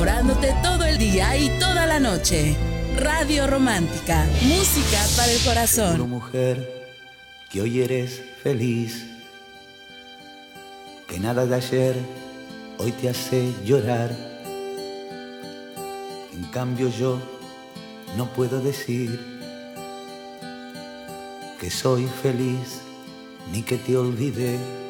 enamorándote todo el día y toda la noche. Radio Romántica, música para el corazón. Seguro, mujer, que hoy eres feliz, que nada de ayer hoy te hace llorar. En cambio yo no puedo decir que soy feliz ni que te olvidé.